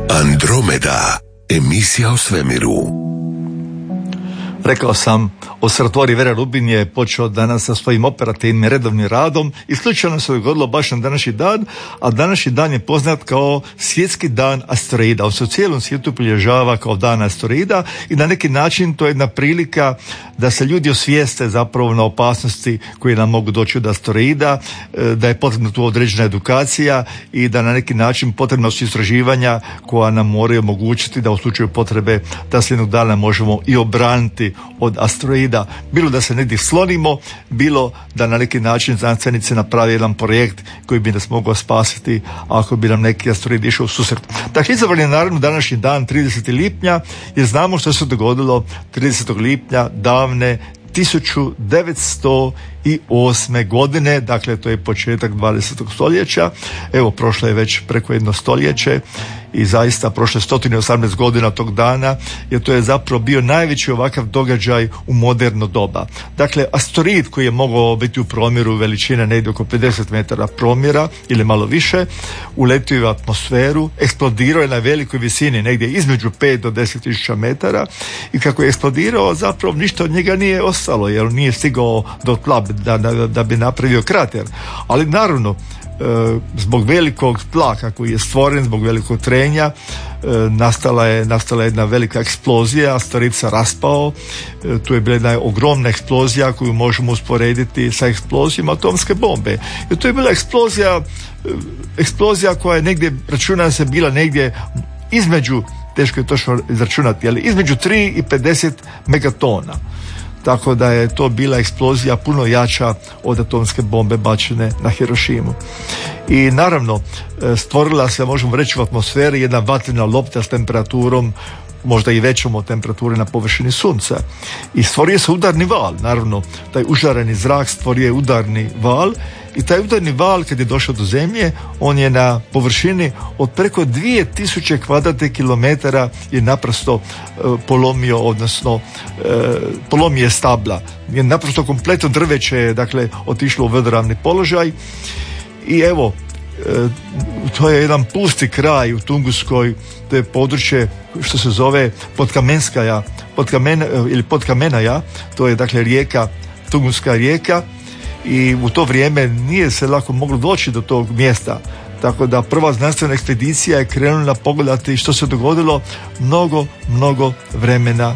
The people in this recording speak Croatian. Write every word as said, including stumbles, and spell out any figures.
Andromeda, emisija o svemiru. Rekao sam, observatorij Vera Rubin je počeo danas sa svojim operativnim redovnim radom i slučajno se dogodilo baš na današnji dan, a današnji dan je poznat kao svjetski dan asteroida. On se u cijelom svijetu obilježava kao dan asteroida i na neki način to je jedna prilika da se ljudi osvijeste zapravo na opasnosti koje nam mogu doći od asteroida, da je potrebna tu određena edukacija i da na neki način potrebna su istraživanja koja nam moraju omogućiti da u slučaju potrebe da se jednog dana možemo i obraniti od asteroida, bilo da se negdje slonimo, bilo da na neki način znanstvenici naprave jedan projekt koji bi nas mogao spasiti ako bi nam neki asteroid išao u susret. Dakle, izabran je naravno današnji dan tridesetog lipnja, jer znamo što se dogodilo tridesetog lipnja davne tisuću devetsto osme godine, dakle to je početak dvadesetog stoljeća. Evo, prošlo je već preko jedno stoljeće i zaista prošle sto osamnaest godina tog dana, jer to je zapravo bio najveći ovakav događaj u moderno doba. Dakle, asteroid koji je mogao biti u promjeru veličine negdje oko pedeset metara promjera ili malo više, uletio je u atmosferu, eksplodirao je na velikoj visini, negdje između pet do deset tisuća metara, i kako je eksplodirao zapravo ništa od njega nije ostalo, jer on nije stigao do tla da, da, da bi napravio krater. Ali naravno, zbog velikog tlaka koji je stvoren, zbog velikog trenja, nastala je, nastala je jedna velika eksplozija, asteroid se raspao, tu je bila jedna ogromna eksplozija koju možemo usporediti sa eksplozijom atomske bombe. I to je bila eksplozija, eksplozija koja je negdje, računa se, bila negdje između, teško je točno izračunati, ali između tri i pedeset megatona. Tako da je to bila eksplozija puno jača od atomske bombe bačene na Hirošimu. I naravno, stvorila se, možemo reći, u atmosferi jedna vatrena lopta s temperaturom možda i većom od temperature na površini sunca. I stvorio se udarni val. Naravno, taj užareni zrak stvorio je udarni val i taj udarni val kad je došao do zemlje, on je na površini od preko dvije tisuće kvadratnih kilometara je naprosto uh, polomio, odnosno uh, polomio stabla. Je naprosto kompletno drveće je, dakle, otišlo u vodoravni položaj i evo, uh, to je jedan pusti kraj u Tunguskoj, to je područje što se zove Podkamenskaja, Podkamen, ili Podkamenaja, to je dakle rijeka, Tunguska rijeka, i u to vrijeme nije se lako moglo doći do tog mjesta. Tako da prva znanstvena ekspedicija je krenula pogledati što se dogodilo mnogo, mnogo vremena